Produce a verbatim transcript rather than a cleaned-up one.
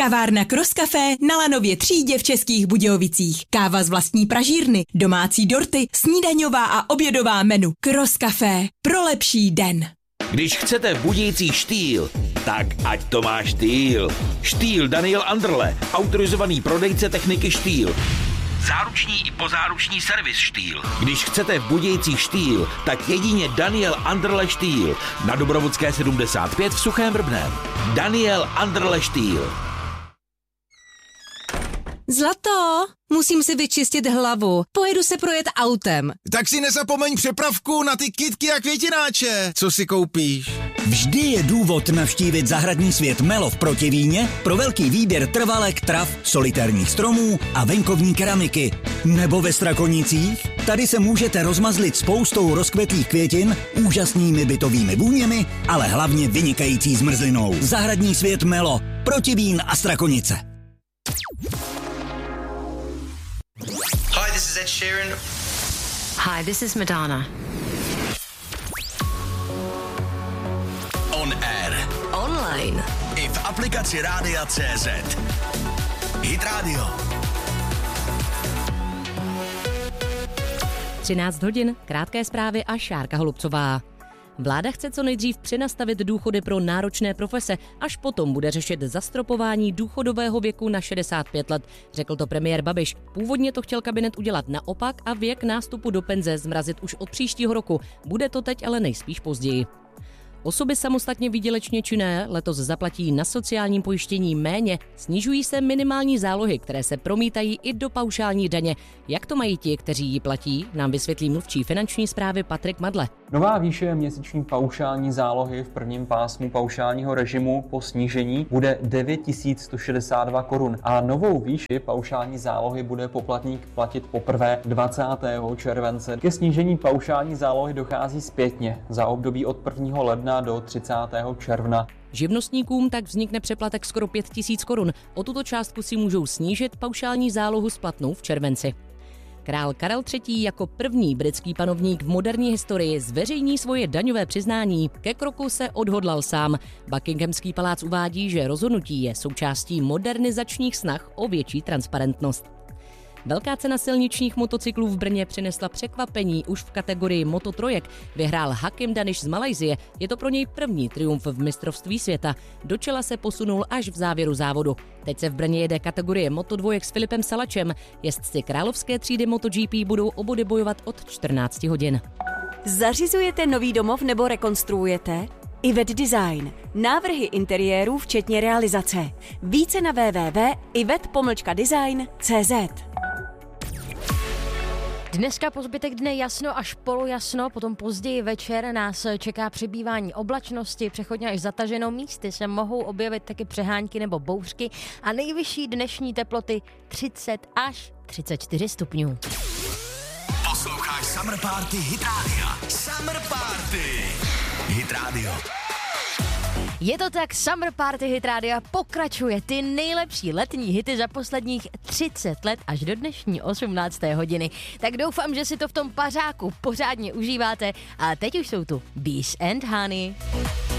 Kavárna Cross Café na Lanově třídě v Českých Budějovicích. Káva z vlastní pražírny, domácí dorty, snídaňová a obědová menu. Cross Café pro lepší den. Když chcete v Budějcích štýl, tak ať to má štýl. Štýl Daniel Anderle, autorizovaný prodejce techniky štýl. Záruční i pozáruční servis štýl. Když chcete v Budějcích štýl, tak jedině Daniel Anderle štýl. Na Dobrovodské sedmdesát pět v Suchém Vrbném. Daniel Anderle štýl. Zlato, musím si vyčistit hlavu. Pojedu se projet autem. Tak si nezapomeň přepravku na ty kytky a květináče, co si koupíš. Vždy je důvod navštívit zahradní svět Melo v Protivíně pro velký výběr trvalek, trav, solitérních stromů a venkovní keramiky. Nebo ve Strakonicích? Tady se můžete rozmazlit spoustou rozkvetlých květin, úžasnými bytovými vůněmi, ale hlavně vynikající zmrzlinou. Zahradní svět Melo, Protivín a Strakonice. Hi, this is Ed Sheeran. Hi, this is Madonna. On air. Online. I v aplikaci Rádia C Z. Hit Radio. třináct hodin, krátké zprávy a Šárka Holubcová. Vláda chce co nejdřív přenastavit důchody pro náročné profese, až potom bude řešit zastropování důchodového věku na šedesát pět let, řekl to premiér Babiš. Původně to chtěl kabinet udělat naopak a věk nástupu do penze zmrazit už od příštího roku. Bude to teď ale nejspíš později. Osoby samostatně výdělečně činné letos zaplatí na sociálním pojištění méně, snižují se minimální zálohy, které se promítají i do paušální daně. Jak to mají ti, kteří ji platí, nám vysvětlí mluvčí finanční správy Patrik Madle. Nová výše měsíční paušální zálohy v prvním pásmu paušálního režimu po snížení bude devět tisíc sto šedesát dva korun a novou výši paušální zálohy bude poplatník platit poprvé dvacátého července. Ke snížení paušální zálohy dochází zpětně za období od prvního ledna do třicátého června. Živnostníkům tak vznikne přeplatek skoro pět tisíc korun. O tuto částku si můžou snížit paušální zálohu splatnou v červenci. Král Karel třetí. jako první britský panovník v moderní historii zveřejní svoje daňové přiznání. Ke kroku se odhodlal sám. Buckinghamský palác uvádí, že rozhodnutí je součástí modernizačních snah o větší transparentnost. Velká cena silničních motocyklů v Brně přinesla překvapení už v kategorii mototrojek. Vyhrál Hakim Daniš z Malajsie. Je to pro něj první triumf v mistrovství světa. Do čela se posunul až v závěru závodu. Teď se v Brně jede kategorie motodvojek s Filipem Salačem. Jezdci královské třídy MotoGP budou o body bojovat od čtrnáct hodin. Zařizujete nový domov nebo rekonstruujete? Ivet Design. Návrhy interiérů včetně realizace. Více na w w w tečka ivet design tečka c z. Dneska po zbytek dne jasno až polojasno, potom později večer nás čeká přibývání oblačnosti, přechodně až zataženou, místy se mohou objevit taky přehánky nebo bouřky a nejvyšší dnešní teploty třicet až třicet čtyři stupňů. Posloucháš Summer Party Hit Radio. Summer Party Hit Radio. Je to tak, Summer Party Hit Rádia pokračuje, ty nejlepší letní hity za posledních třicet let až do dnešní osmnácté hodiny. Tak doufám, že si to v tom pařáku pořádně užíváte a teď už jsou tu Bees and Honey.